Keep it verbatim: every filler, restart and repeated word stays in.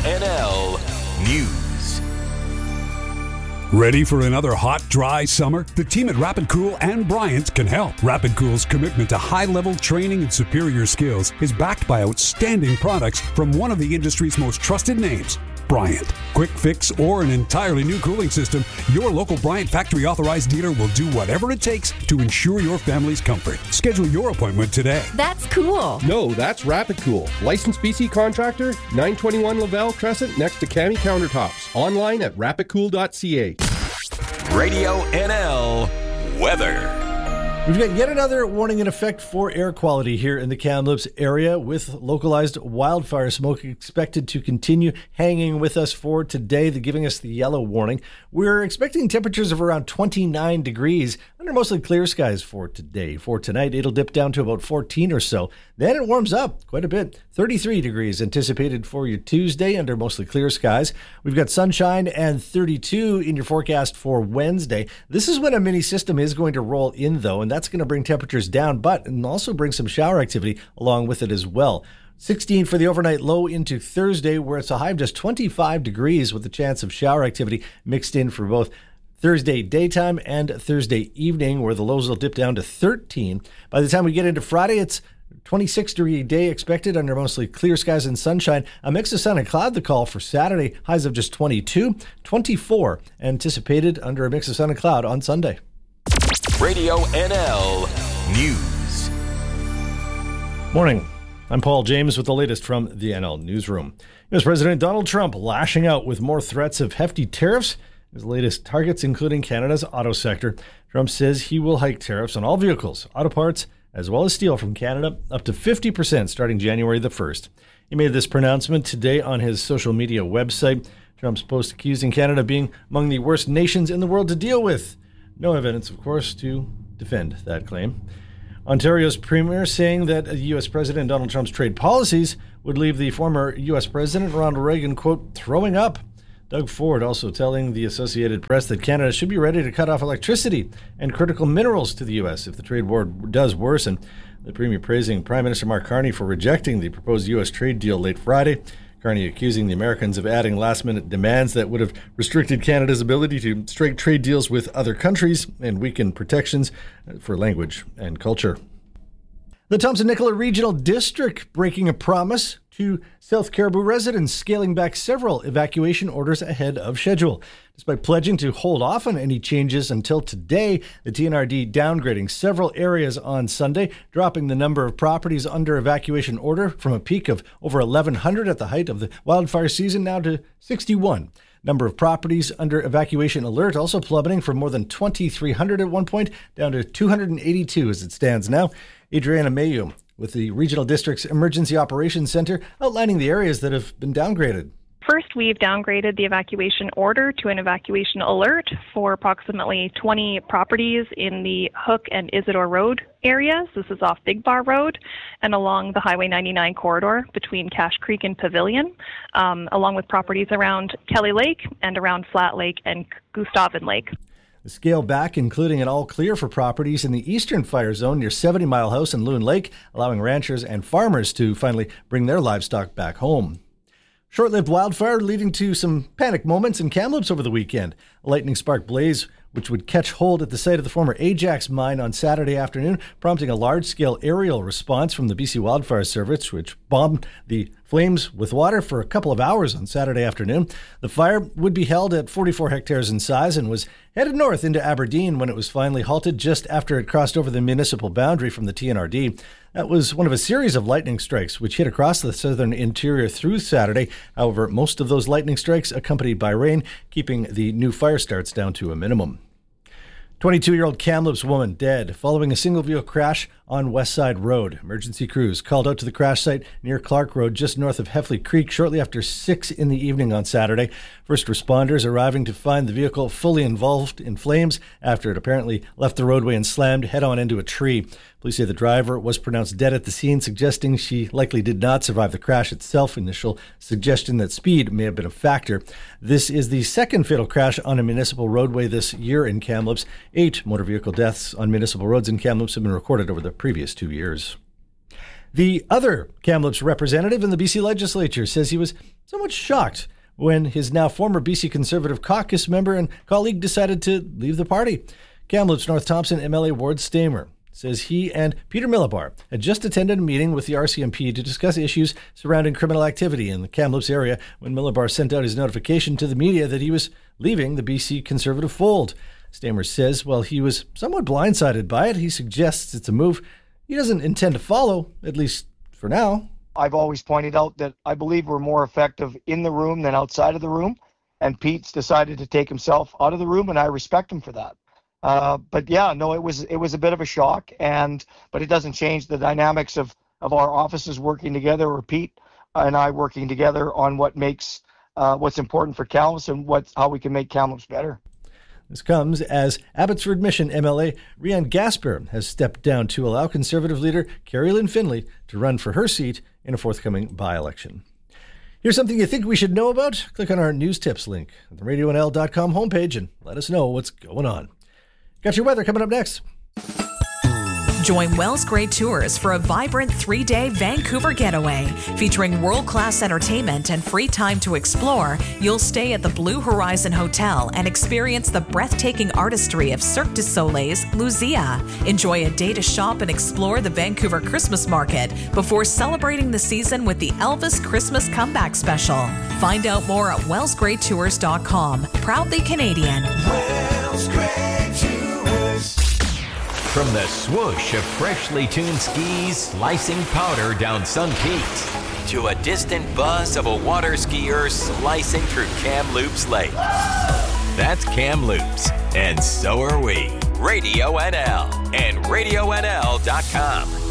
N L News. Ready for another hot, dry summer? The team at Rapid Cool and Bryant can help. Rapid Cool's commitment to high-level training and superior skills is backed by outstanding products from one of the industry's most trusted names, Bryant. Quick fix or an entirely new cooling system, your local Bryant factory authorized dealer will do whatever it takes to ensure your family's comfort. Schedule your appointment today. That's cool. No, that's Rapid Cool. Licensed B C contractor, nine twenty-one Lavelle Crescent next to Cami Countertops. Online at rapid cool dot c a. Radio N L weather. We've got yet another warning in effect for air quality here in the Kamloops area, with localized wildfire smoke expected to continue hanging with us for today. They're giving us the yellow warning. We're expecting temperatures of around twenty-nine degrees under mostly clear skies for today. For tonight, it'll dip down to about fourteen or so. Then it warms up quite a bit. thirty-three degrees anticipated for your Tuesday under mostly clear skies. We've got sunshine and thirty-two in your forecast for Wednesday. This is when a mini system is going to roll in, though, and that's going to bring temperatures down, but and also bring some shower activity along with it as well. sixteen for the overnight low into Thursday, where it's a high of just twenty-five degrees with a chance of shower activity mixed in for both Thursday daytime and Thursday evening, where the lows will dip down to thirteen. By the time we get into Friday, it's twenty-six degree day expected under mostly clear skies and sunshine. A mix of sun and cloud the call for Saturday. Highs of just twenty-two, twenty-four anticipated under a mix of sun and cloud on Sunday. Radio N L News. Morning. I'm Paul James with the latest from the N L Newsroom. U S President Donald Trump lashing out with more threats of hefty tariffs. His latest targets including Canada's auto sector. Trump says he will hike tariffs on all vehicles, auto parts, as well as steel from Canada, up to fifty percent starting January the first. He made this pronouncement today on his social media website. Trump's post accusing Canada of being among the worst nations in the world to deal with. No evidence, of course, to defend that claim. Ontario's premier saying that U S President Donald Trump's trade policies would leave the former U S President Ronald Reagan, quote, throwing up. Doug Ford also telling the Associated Press that Canada should be ready to cut off electricity and critical minerals to the U S if the trade war does worsen. The premier praising Prime Minister Mark Carney for rejecting the proposed U S trade deal late Friday. Carney accusing the Americans of adding last-minute demands that would have restricted Canada's ability to strike trade deals with other countries and weaken protections for language and culture. The Thompson-Nicola Regional District breaking a promise to South Caribou residents, scaling back several evacuation orders ahead of schedule. Despite pledging to hold off on any changes until today, the T N R D downgrading several areas on Sunday, dropping the number of properties under evacuation order from a peak of over eleven hundred at the height of the wildfire season now to sixty-one. Number of properties under evacuation alert also plummeting from more than twenty-three hundred at one point down to two hundred eighty-two as it stands now. Adriana Mayu with the Regional District's Emergency Operations Center outlining the areas that have been downgraded. First, we've downgraded the evacuation order to an evacuation alert for approximately twenty properties in the Hook and Isidore Road areas. This is off Big Bar Road and along the Highway ninety-nine corridor between Cache Creek and Pavilion, um, along with properties around Kelly Lake and around Flat Lake and Gustavin Lake. The scale back, including an all clear for properties in the eastern fire zone near seventy Mile House and Loon Lake, allowing ranchers and farmers to finally bring their livestock back home. Short-lived wildfire leading to some panic moments in Kamloops over the weekend. A lightning spark blaze, which would catch hold at the site of the former Ajax mine on Saturday afternoon, prompting a large-scale aerial response from the B C Wildfire Service, which bombed the flames with water for a couple of hours on Saturday afternoon. The fire would be held at forty-four hectares in size and was headed north into Aberdeen when it was finally halted just after it crossed over the municipal boundary from the T N R D. That was one of a series of lightning strikes which hit across the southern interior through Saturday. However, most of those lightning strikes accompanied by rain, keeping the new fire starts down to a minimum. twenty-two-year-old Kamloops woman dead following a single-vehicle crash on West Side Road. Emergency crews called out to the crash site near Clark Road just north of Heffley Creek shortly after six in the evening on Saturday. First responders arriving to find the vehicle fully involved in flames after it apparently left the roadway and slammed head-on into a tree. Police say the driver was pronounced dead at the scene, suggesting she likely did not survive the crash itself. Initial suggestion that speed may have been a factor. This is the second fatal crash on a municipal roadway this year in Kamloops. Eight motor vehicle deaths on municipal roads in Kamloops have been recorded over the previous two years. The other Kamloops representative in the B C legislature says he was somewhat shocked when his now former B C Conservative caucus member and colleague decided to leave the party. Kamloops North Thompson M L A Ward Stamer says he and Peter Millibar had just attended a meeting with the R C M P to discuss issues surrounding criminal activity in the Kamloops area when Millibar sent out his notification to the media that he was leaving the B C Conservative fold. Stamer says while he was somewhat blindsided by it, he suggests it's a move he doesn't intend to follow, at least for now. I've always pointed out that I believe we're more effective in the room than outside of the room, and Pete's decided to take himself out of the room, and I respect him for that. Uh, but yeah, no, it was it was a bit of a shock, and but it doesn't change the dynamics of, of our offices working together, or Pete and I working together on what makes uh, what's important for Kamloops and what's how we can make Kamloops better. This comes as Abbotsford Mission M L A Rianne Gasper has stepped down to allow Conservative leader Carrie Lynn Finley to run for her seat in a forthcoming by-election. Here's something you think we should know about? Click on our news tips link on the radio n l dot com homepage and let us know what's going on. Got your weather coming up next. Join Wells Gray Tours for a vibrant three-day Vancouver getaway. Featuring world-class entertainment and free time to explore, you'll stay at the Blue Horizon Hotel and experience the breathtaking artistry of Cirque du Soleil's Lucia. Enjoy a day to shop and explore the Vancouver Christmas Market before celebrating the season with the Elvis Christmas Comeback Special. Find out more at wells gray tours dot com. Proudly Canadian. Wells Gray Tours. From the swoosh of freshly tuned skis slicing powder down Sun Peaks to a distant buzz of a water skier slicing through Kamloops Lake. That's Kamloops, and so are we. Radio N L and radio n l dot com.